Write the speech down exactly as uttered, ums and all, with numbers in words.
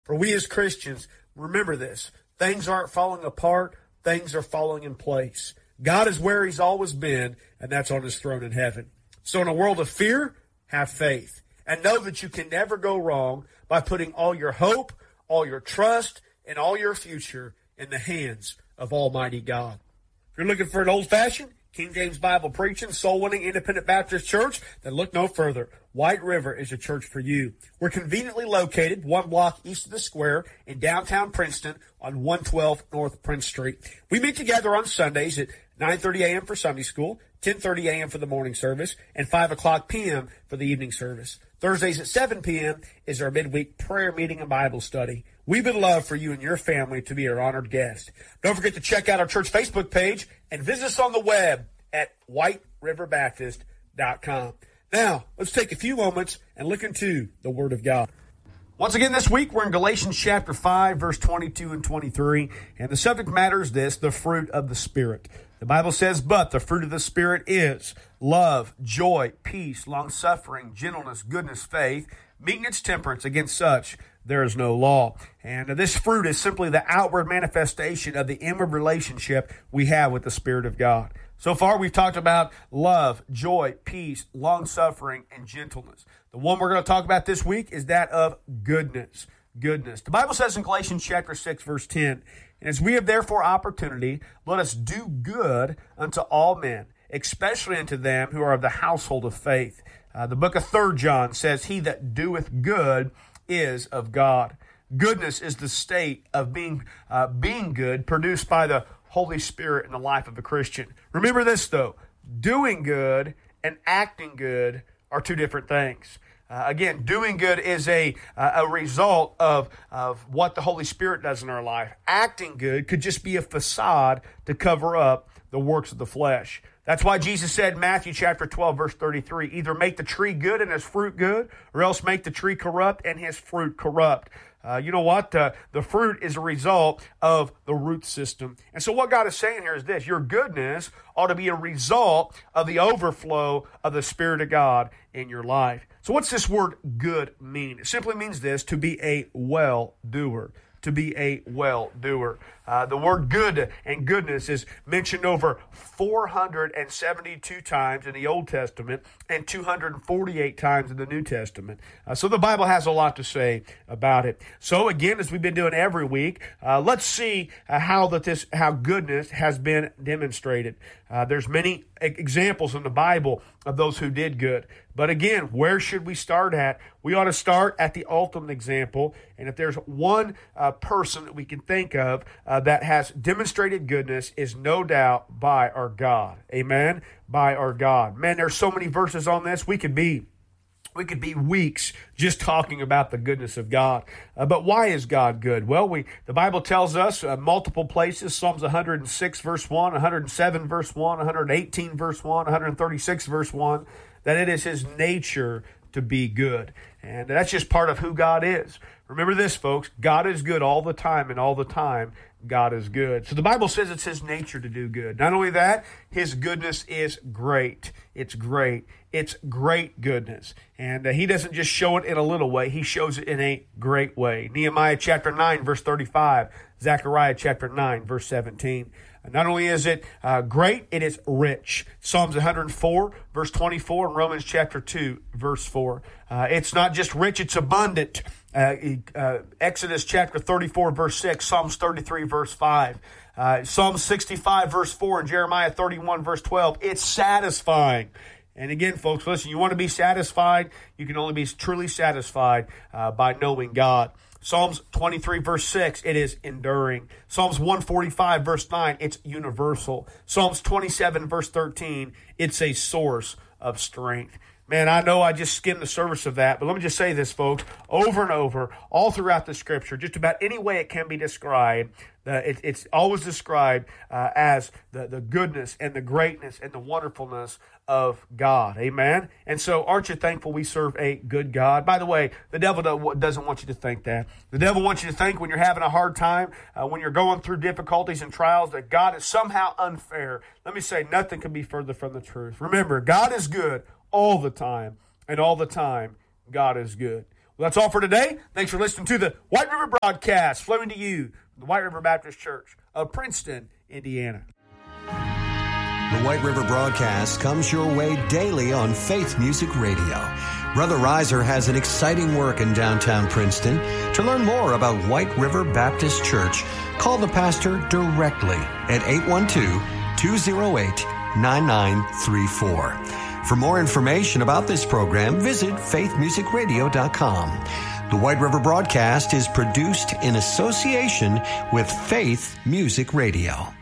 For we as Christians, remember this. Things aren't falling apart. Things are falling in place. God is where He's always been, and that's on His throne in heaven. So in a world of fear, have faith. And know that you can never go wrong by putting all your hope, all your trust, and all your future in the hands of Almighty God. If you're looking for an old-fashioned, King James Bible preaching, soul-winning Independent Baptist Church, then look no further. White River is a church for you. We're conveniently located one block east of the square in downtown Princeton on one twelve North Prince Street. We meet together on Sundays at nine thirty a.m. for Sunday school, ten thirty a.m. for the morning service, and five o'clock p.m. for the evening service. Thursdays at seven p.m. is our midweek prayer meeting and Bible study. We would love for you and your family to be our honored guest. Don't forget to check out our church Facebook page and visit us on the web at white river baptist dot com. Now, let's take a few moments and look into the Word of God. Once again this week, we're in Galatians chapter five, verse twenty-two and twenty-three, and the subject matter is this, the fruit of the Spirit. The Bible says, but the fruit of the Spirit is love, joy, peace, long-suffering, gentleness, goodness, faith, meekness, temperance. Against such there is no law. And this fruit is simply the outward manifestation of the inward relationship we have with the Spirit of God. So far, we've talked about love, joy, peace, long-suffering, and gentleness. The one we're going to talk about this week is that of goodness. Goodness. The Bible says in Galatians chapter six, verse ten, and as we have therefore opportunity, let us do good unto all men, especially unto them who are of the household of faith. Uh, the book of Third John says, he that doeth good is of God. Goodness is the state of being uh, being good produced by the Holy Spirit in the life of a Christian. Remember this, though. Doing good and acting good are two different things. Uh, again, doing good is a uh, a result of, of what the Holy Spirit does in our life. Acting good could just be a facade to cover up the works of the flesh. That's why Jesus said in Matthew chapter twelve, verse thirty-three, either make the tree good and his fruit good, or else make the tree corrupt and his fruit corrupt. Uh, you know what? Uh, the fruit is a result of the root system. And so what God is saying here is this. Your goodness ought to be a result of the overflow of the Spirit of God in your life. So what's this word good mean? It simply means this, to be a well-doer. To be a well-doer. Uh, the word good and goodness is mentioned over four hundred seventy-two times in the Old Testament and two hundred forty-eight times in the New Testament. Uh, so the Bible has a lot to say about it. So again, as we've been doing every week, uh, let's see uh, how that this how goodness has been demonstrated. Uh, there's many examples in the Bible of those who did good. But again, where should we start at? We ought to start at the ultimate example. And if there's one uh, person that we can think of uh, that has demonstrated goodness, is no doubt by our God. Amen? By our God. Man, there's so many verses on this. We could be We could be weeks just talking about the goodness of God. Uh, but why is God good? Well, we the Bible tells us uh, multiple places, Psalms one hundred six verse one, one hundred seven verse one, one hundred eighteen verse one, one hundred thirty-six verse one, that it is His nature to be good. And that's just part of who God is. Remember this, folks. God is good all the time, and all the time, God is good. So the Bible says it's His nature to do good. Not only that, His goodness is great. It's great. It's great goodness. And uh, He doesn't just show it in a little way. He shows it in a great way. Nehemiah chapter nine, verse thirty-five. Zechariah chapter nine, verse seventeen. Not only is it uh, great, it is rich. Psalms one hundred four, verse twenty-four, and Romans chapter two, verse four. Uh, it's not just rich, it's abundant. Uh, uh, Exodus chapter thirty-four, verse six, Psalms thirty-three, verse five. Uh, Psalm sixty-five, verse four, and Jeremiah thirty-one, verse twelve. It's satisfying. And again, folks, listen, you want to be satisfied, you can only be truly satisfied uh, by knowing God. Psalms twenty-three, verse six, it is enduring. Psalms one forty-five, verse nine, it's universal. Psalms twenty-seven, verse thirteen, it's a source of strength. Man, I know I just skimmed the surface of that, but let me just say this, folks. Over and over, all throughout the Scripture, just about any way it can be described, uh, it, it's always described uh, as the, the goodness and the greatness and the wonderfulness of God. Amen? And so, aren't you thankful we serve a good God? By the way, the devil doesn't want you to think that. The devil wants you to think when you're having a hard time, uh, when you're going through difficulties and trials, that God is somehow unfair. Let me say, nothing can be further from the truth. Remember, God is good all the time, and all the time, God is good. Well, that's all for today. Thanks for listening to the White River Broadcast, flowing to you from the White River Baptist Church of Princeton, Indiana. The White River Broadcast comes your way daily on Faith Music Radio. Brother Reiser has an exciting work in downtown Princeton. To learn more about White River Baptist Church, call the pastor directly at eight one two, two oh eight, nine nine three four. For more information about this program, visit faith music radio dot com. The White River Broadcast is produced in association with Faith Music Radio.